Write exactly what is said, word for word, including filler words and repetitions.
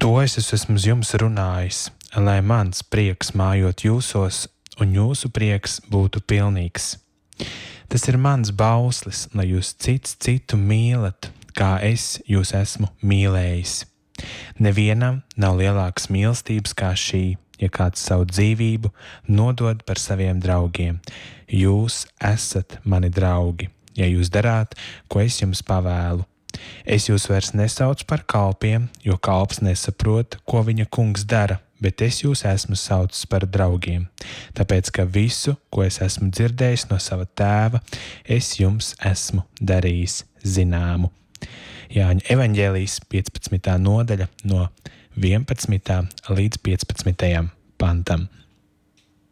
To es esmu uz jums runājis, lai mans prieks mājot jūsos un jūsu prieks būtu pilnīgs. Tas ir mans bauslis, lai jūs cits citu mīlat, kā es jūs esmu mīlējis. Nevienam nav lielākas mīlestības kā šī, ja kāds savu dzīvību nodod par saviem draugiem. Jūs esat mani draugi, ja jūs darāt, ko es jums pavēlu. Es jūs vairs nesaucu par kalpiem, jo kalps nesaprot, ko viņa kungs dara, bet es jūs esmu saucis par draugiem, tāpēc, ka visu, ko es esmu dzirdējis no sava tēva, es jums esmu darījis zināmu. Jāņa evaņģēlijas piecpadsmitā nodaļa no vienpadsmitā līdz piecpadsmitajam pantam.